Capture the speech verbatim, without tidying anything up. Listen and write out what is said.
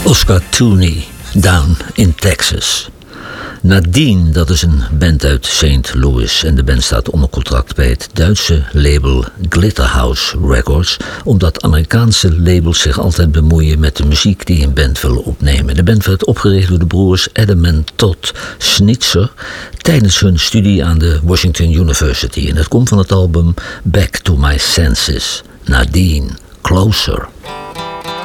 Oscar Tooney, Down in Texas. Nadine, dat is een band uit Saint Louis en de band staat onder contract bij het Duitse label Glitterhouse Records, omdat Amerikaanse labels zich altijd bemoeien met de muziek die een band wil opnemen. De band werd opgericht door de broers Adam en Todd Schnitzer tijdens hun studie aan de Washington University en het komt van het album Back to My Senses. Nadine, Closer.